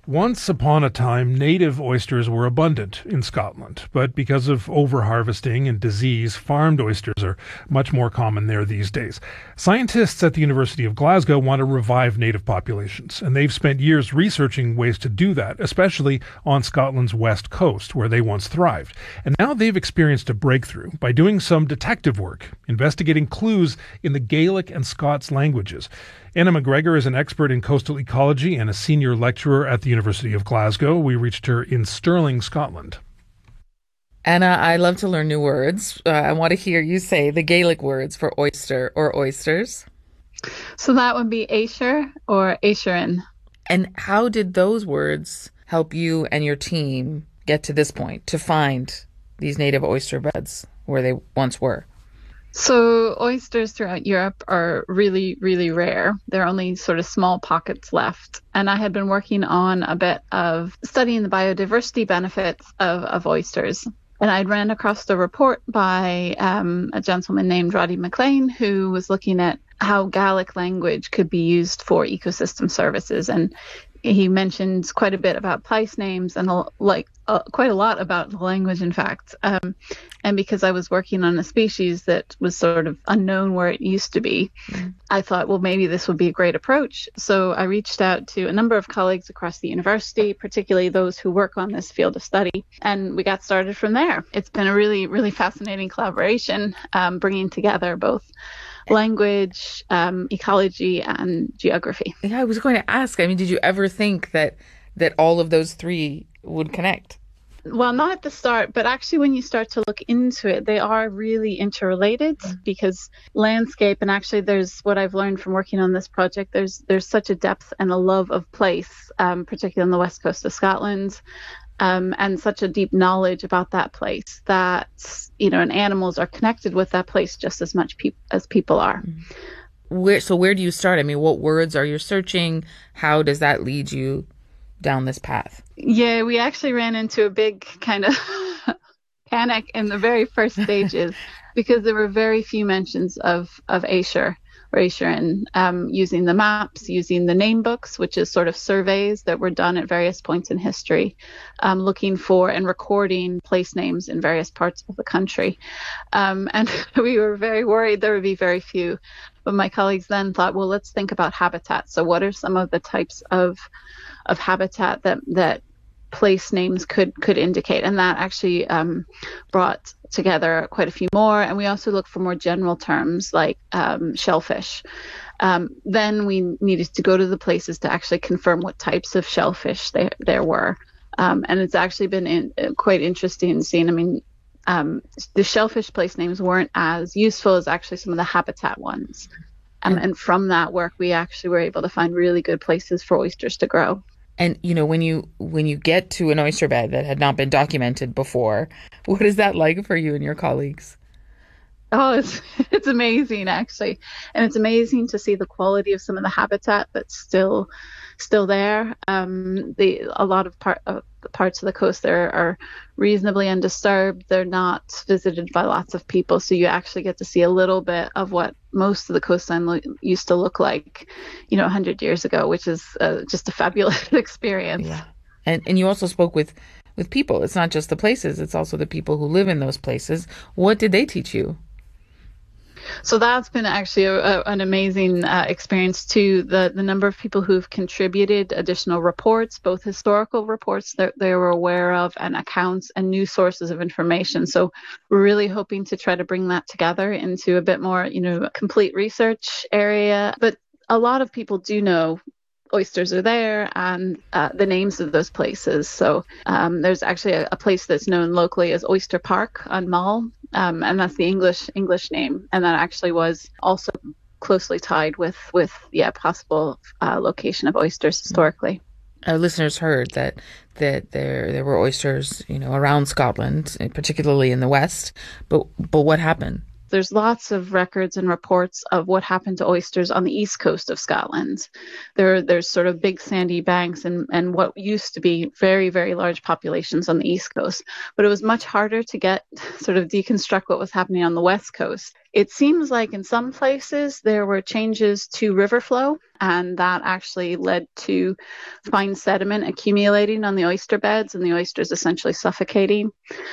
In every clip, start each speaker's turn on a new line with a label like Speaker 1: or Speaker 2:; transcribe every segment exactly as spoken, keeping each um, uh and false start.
Speaker 1: Once upon a time, native oysters were abundant in Scotland, but because of overharvesting and disease, farmed oysters are much more common there these days. Scientists at the University of Glasgow want to revive native populations, and they've spent years researching ways to do that, especially on Scotland's west coast, where they once thrived. And now they've experienced a breakthrough by doing some detective work, investigating clues in the Gaelic and Scots languages. Anna McGregor is an expert in coastal ecology and a senior lecturer at the University of Glasgow. We reached her in Stirling, Scotland.
Speaker 2: Anna, I love to learn new words. Uh, I want to hear you say the Gaelic words for oyster or oysters.
Speaker 3: So that would be Aisher or Aisherin.
Speaker 2: And how did those words help you and your team get to this point, to find these native oyster beds where they once were?
Speaker 3: So oysters throughout Europe are really, really rare. There are only sort of small pockets left. And I had been working on a bit of studying the biodiversity benefits of, of oysters. And I'd ran across a report by um, a gentleman named Roddy McLean, who was looking at how Gaelic language could be used for ecosystem services. And he mentioned quite a bit about place names and like uh, quite a lot about the language, in fact. Um, and because I was working on a species that was sort of unknown where it used to be, mm. I thought, well, maybe this would be a great approach. So I reached out to a number of colleagues across the university, particularly those who work on this field of study. And we got started from there. It's been a really, really fascinating collaboration, um, bringing together both language, um, ecology, and geography.
Speaker 2: Yeah, I was going to ask, I mean, did you ever think that that all of those three would connect?
Speaker 3: Well, not at the start, but actually when you start to look into it, they are really interrelated mm-hmm. because landscape, and actually there's what I've learned from working on this project, there's there's such a depth and a love of place, um, particularly on the west coast of Scotland. Um, and such a deep knowledge about that place that, you know, and animals are connected with that place just as much pe- as people are.
Speaker 2: Where, so where do you start? I mean, what words are you searching? How does that lead you down this path?
Speaker 3: Yeah, we actually ran into a big kind of panic in the very first stages because there were very few mentions of, of Aisher. And um, using the maps, using the name books, which is sort of surveys that were done at various points in history, um, looking for and recording place names in various parts of the country. Um, and we were very worried there would be very few. But my colleagues then thought, well, let's think about habitat. So what are some of the types of of habitat that that place names could could indicate? And that actually um, brought together quite a few more. And we also looked for more general terms like um, shellfish. Um, then we needed to go to the places to actually confirm what types of shellfish there, there were. Um, and it's actually been in, quite interesting seeing, I mean, um, the shellfish place names weren't as useful as actually some of the habitat ones. Um, and from that work, we actually were able to find really good places for oysters to grow.
Speaker 2: And, you know, when you when you get to an oyster bed that had not been documented before, what is that like for you and your colleagues?
Speaker 3: Oh, it's it's amazing, actually. And it's amazing to see the quality of some of the habitat that's still still there. Um, the a lot of part of the parts of the coast there are reasonably undisturbed. They're not visited by lots of people, so you actually get to see a little bit of what most of the coastline lo- used to look like, you know, one hundred years ago, which is uh, just a fabulous experience.
Speaker 2: Yeah. And and you also spoke with, with people. It's not just the places, it's also the people who live in those places. What did they teach you?
Speaker 3: So that's been actually a, a, an amazing uh, experience too. The the number of people who've contributed additional reports, both historical reports that they were aware of and accounts and new sources of information. So we're really hoping to try to bring that together into a bit more, you know, complete research area. But a lot of people do know oysters are there and uh, the names of those places. So um, there's actually a, a place that's known locally as Oyster Park on Mull, um, and that's the English English name. And that actually was also closely tied with with yeah possible uh, location of oysters historically.
Speaker 2: Our listeners heard that that there there were oysters, you know, around Scotland, particularly in the west. But but what happened?
Speaker 3: There's lots of records and reports of what happened to oysters on the east coast of Scotland. There, there's sort of big sandy banks and, and what used to be very, very large populations on the east coast. But it was much harder to get sort of deconstruct what was happening on the west coast. It seems like in some places there were changes to river flow, and that actually led to fine sediment accumulating on the oyster beds and the oysters essentially suffocating.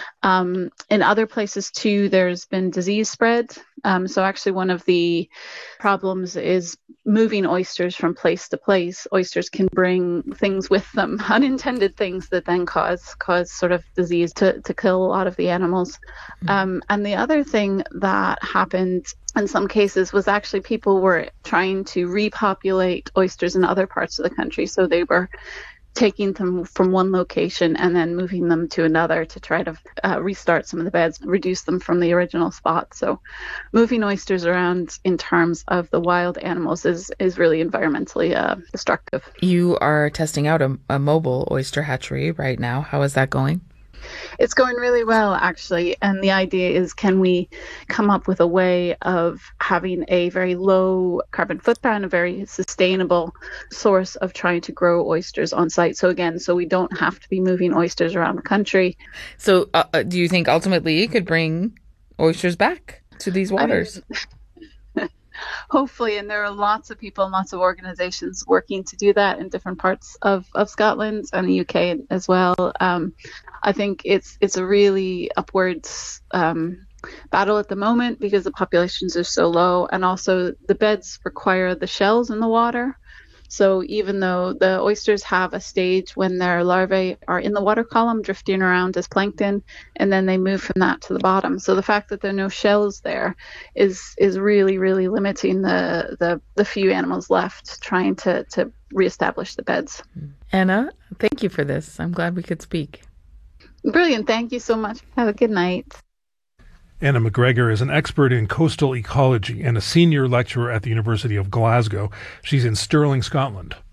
Speaker 3: Um, in other places too, there's been disease spread. Um, so actually one of the problems is moving oysters from place to place. Oysters can bring things with them, unintended things that then cause cause sort of disease to, to kill a lot of the animals. Mm-hmm. Um, and the other thing that happened in some cases was actually people were trying to repopulate oysters in other parts of the country. So they were taking them from one location and then moving them to another to try to uh, restart some of the beds, reduce them from the original spot. So moving oysters around in terms of the wild animals is, is really environmentally uh, destructive.
Speaker 2: You are testing out a, a mobile oyster hatchery right now. How is that going?
Speaker 3: It's going really well, actually. And the idea is, can we come up with a way of having a very low carbon footprint, a very sustainable source of trying to grow oysters on site? So again, so we don't have to be moving oysters around the country.
Speaker 2: So uh, do you think ultimately you could bring oysters back to these waters?
Speaker 3: I mean, hopefully, and there are lots of people and lots of organizations working to do that in different parts of, of Scotland and the U K as well. Um, I think it's it's a really upwards um, battle at the moment because the populations are so low, and also the beds require the shells in the water. So even though the oysters have a stage when their larvae are in the water column drifting around as plankton, and then they move from that to the bottom. So the fact that there are no shells there is is really, really limiting the the, the few animals left trying to, to reestablish the beds.
Speaker 2: Anna, thank you for this. I'm glad we could speak.
Speaker 3: Brilliant. Thank you so much. Have a good night.
Speaker 1: Anna McGregor is an expert in coastal ecology and a senior lecturer at the University of Glasgow. She's in Stirling, Scotland.